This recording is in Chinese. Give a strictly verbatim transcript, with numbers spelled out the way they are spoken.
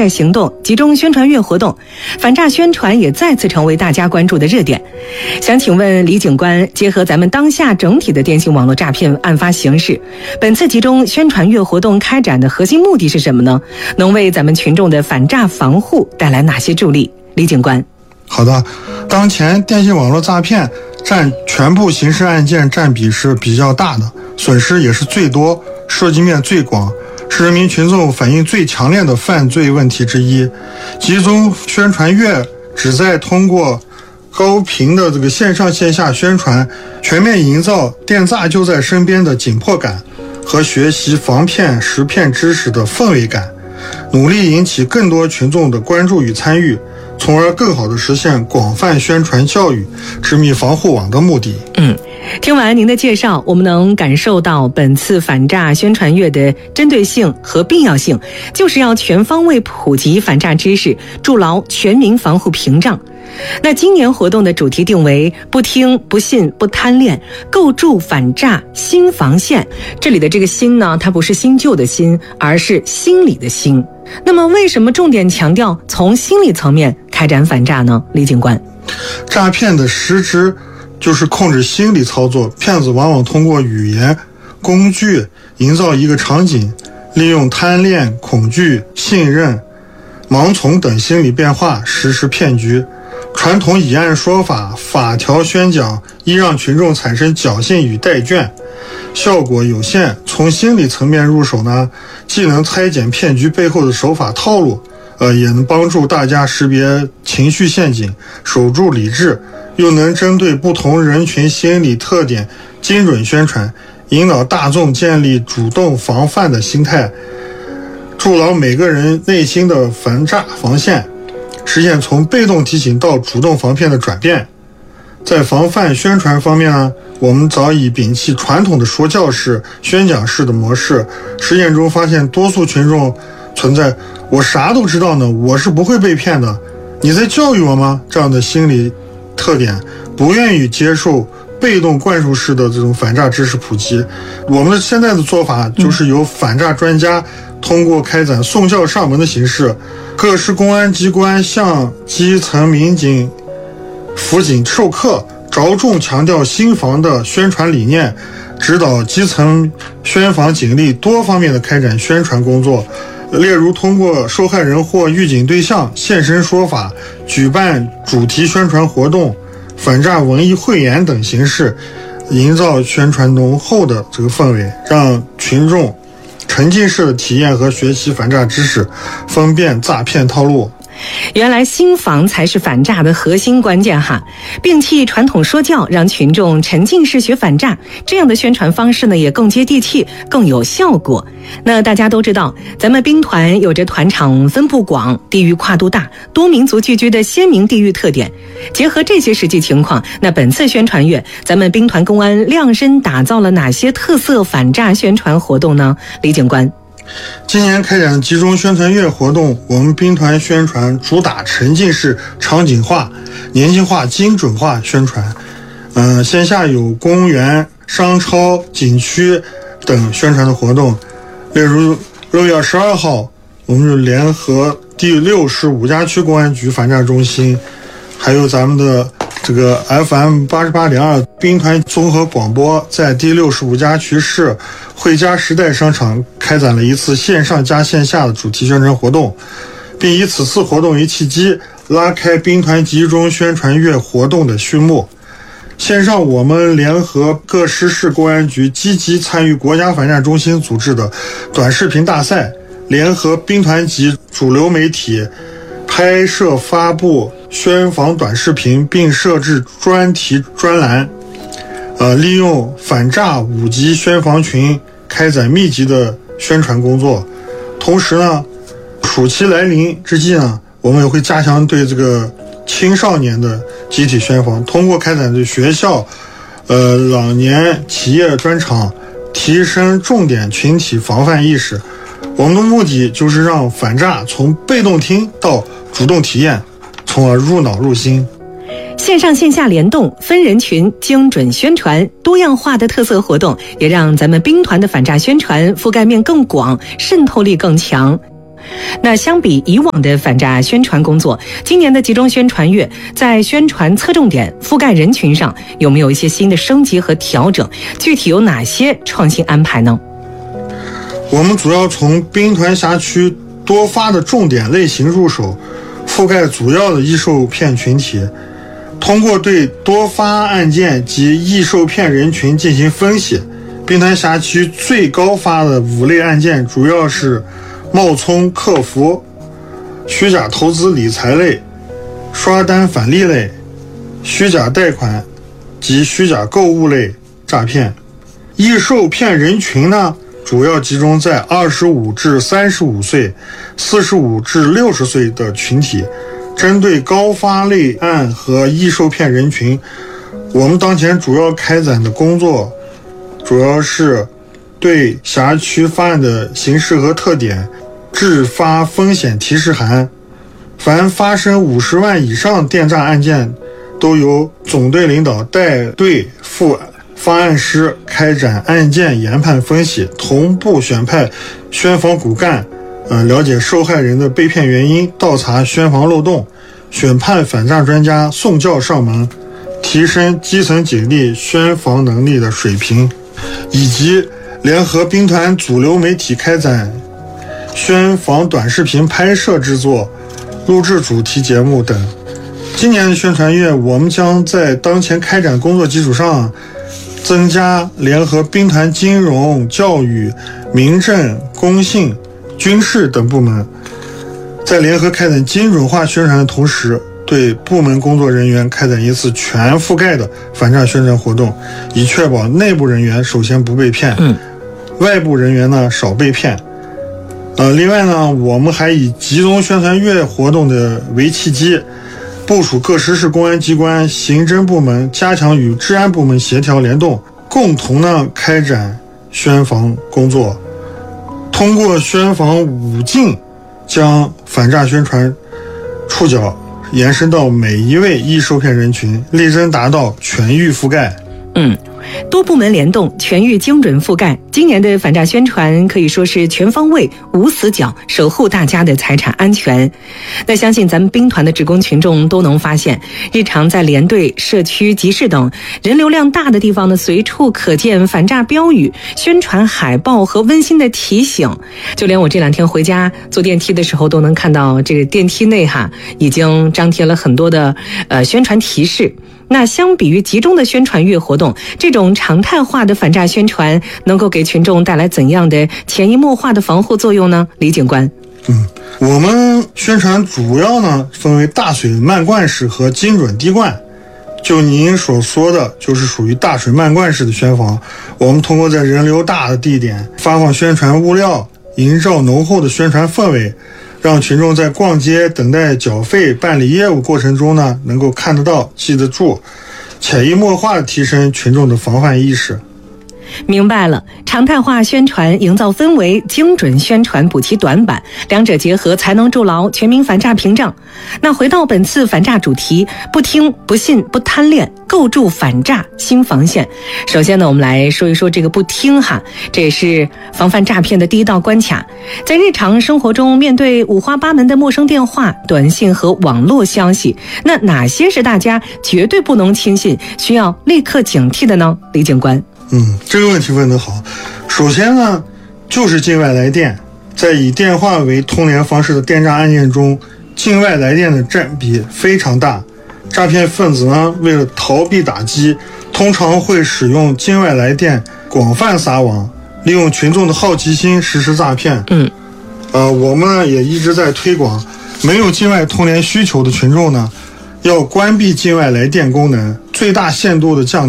在行动，集中宣传月活动，反诈宣传也再次成为大家关注的热点。想请问李警官，结合咱们当下整体的电信网络诈骗案发形势，本次集中宣传月活动开展的核心目的是什么呢？能为咱们群众的反诈防护带来哪些助力？李警官。 好的，当前电信网络诈骗占全部刑事案件占比是比较大的，损失也是最多，涉及面最广，是人民群众反应最强烈的犯罪问题之一。集中宣传月旨在通过高频的这个线上线下宣传，全面营造电诈就在身边的紧迫感和学习防骗识骗知识的氛围感，努力引起更多群众的关注与参与，从而更好地实现广泛宣传教育、织密防护网的目的。 嗯，听完您的介绍，我们能感受到本次反诈宣传月的针对性和必要性，就是要全方位普及反诈知识，筑牢全民防护屏障。那今年活动的主题定为不听不信不贪恋，构筑反诈新防线。这里的这个新呢，它不是新旧的新，而是心理的心。那么为什么重点强调从心理层面开展反诈呢？李警官。 诈骗的实质就是控制心理操作，骗子往往通过语言工具营造一个场景，利用贪恋、恐惧、信任、盲从等心理变化实施骗局。传统以案说法、法条宣讲易让群众产生侥幸与怠倦，效果有限。从心理层面入手呢，既能拆解骗局背后的手法套路，呃，也能帮助大家识别情绪陷阱，守住理智，又能针对不同人群心理特点精准宣传，引导大众建立主动防范的心态，筑牢每个人内心的反诈防线，实现从被动提醒到主动防骗的转变。在防范宣传方面呢，我们早已摒弃传统的说教式、宣讲式的模式。实践中发现，多数群众存在我啥都知道呢，我是不会被骗的，你在教育我吗？这样的心理特点，不愿意接受被动灌输式的这种反诈知识普及。我们的现在的做法就是由反诈专家通过开展送教上门的形式，各市公安机关向基层民警、辅警授课，着重强调新防的宣传理念，指导基层宣防警力多方面的开展宣传工作。例如通过受害人或预警对象现身说法，举办主题宣传活动、反诈文艺汇演等形式，营造宣传浓厚的这个氛围，让群众沉浸式的体验和学习反诈知识，分辨诈骗套路。 原来心防才是反诈的核心关键哈！摒弃传统说教，让群众沉浸式学反诈，这样的宣传方式呢，也更接地气，更有效果。那大家都知道，咱们兵团有着团场分布广、地域跨度大、多民族聚居的鲜明地域特点。结合这些实际情况，那本次宣传月，咱们兵团公安量身打造了哪些特色反诈宣传活动呢？李警官。 今年开展的集中宣传月活动，我们兵团宣传主打沉浸式、场景化、年轻化、精准化宣传。呃，线下有公园、商超、景区等宣传的活动。例如六月十二号，我们就联合第六市五家区公安局反诈中心，还有咱们的这个 F M 八十八点二兵团综合广播，在第六十五家区市汇佳时代商场开展了一次线上加线下的主题宣传活动，并以此次活动为契机，拉开兵团集中宣传月活动的序幕。线上我们联合各市市公安局积极参与国家反诈中心组织的短视频大赛，联合兵团级主流媒体拍摄发布宣防短视频，并设置专题专栏，呃，利用反诈五级宣防群开展密集的宣传工作。同时呢，暑期来临之际呢，我们也会加强对这个青少年的集体宣防，通过开展对学校、呃老年企业专场，提升重点群体防范意识。我们的目的就是让反诈从被动听到主动体验，从而入脑入心。 线上线下联动，分人群，精准宣传，多样化的特色活动，也让咱们兵团的反诈宣传覆盖面更广，渗透力更强。 那相比以往的反诈宣传工作，今年的集中宣传月在宣传侧重点、覆盖人群上有没有一些新的升级和调整？具体有哪些创新安排呢？ 我们主要从兵团辖区多发的重点类型入手，覆盖主要的易受骗群体，通过对多发案件及易受骗人群进行分析。兵团辖区最高发的五类案件主要是冒充客服、虚假投资理财类、刷单返利类、虚假贷款及虚假购物类诈骗。易受骗人群呢，主要集中在二十五至三十五岁、四十五至六十岁的群体。针对高发类案和易受骗人群，我们当前主要开展的工作主要是对辖区发案的形式和特点制发风险提示函，凡发生五十万以上电诈案件，都由总队领导带队赴发案师开展案件研判分析，同步选派宣防骨干，呃，了解受害人的被骗原因，倒查宣防漏洞，选判反诈专家送教上门，提升基层警力宣防能力的水平，以及联合兵团主流媒体开展宣防短视频拍摄制作、录制主题节目等。今年的宣传月，我们将在当前开展工作基础上，增加联合兵团金融、教育、民政、工信、军事等部门，在联合开展精准化宣传的同时，对部门工作人员开展一次全覆盖的反诈宣传活动，以确保内部人员首先不被骗，嗯，外部人员呢少被骗。呃，另外呢，我们还以集中宣传月活动的为契机，部署各市市公安机关、刑侦部门加强与治安部门协调联动，共同呢开展宣防工作。通过宣防五禁，将反诈宣传触角延伸到每一位易受骗人群，力争达到全域覆盖。 嗯，多部门联动，全域精准覆盖。今年的反诈宣传可以说是全方位、无死角，守护大家的财产安全。那相信咱们兵团的职工群众都能发现，日常在连队、社区、集市等人流量大的地方呢，随处可见反诈标语、宣传海报和温馨的提醒。就连我这两天回家坐电梯的时候，都能看到这个电梯内哈已经张贴了很多的呃宣传提示。那相比于集中的宣传月活动，这种常态化的反诈宣传能够给群众带来怎样的潜移默化的防护作用呢？李警官。 嗯，我们宣传主要呢分为大水漫灌式和精准滴灌。就您所说的，就是属于大水漫灌式的宣防。我们通过在人流大的地点发放宣传物料，营造浓厚的宣传氛围，让群众在逛街、等待缴费、办理业务过程中呢，能够看得到、记得住，潜移默化地提升群众的防范意识。 明白了，常态化宣传营造氛围，精准宣传补齐短板，两者结合才能筑牢全民反诈屏障。那回到本次反诈主题，不听、不信、不贪恋，构筑反诈新防线。首先呢，我们来说一说这个不听哈，这也是防范诈骗的第一道关卡。在日常生活中，面对五花八门的陌生电话、短信和网络消息，那哪些是大家绝对不能轻信，需要立刻警惕的呢？李警官。 嗯，这个问题问得好。首先呢，就是境外来电。在以电话为通联方式的电诈案件中，境外来电的占比非常大。诈骗分子呢，为了逃避打击，通常会使用境外来电广泛撒网，利用群众的好奇心实施诈骗。 嗯， 呃，我们呢也一直在推广，没有境外通联需求的群众呢，要关闭境外来电功能，最大限度的降低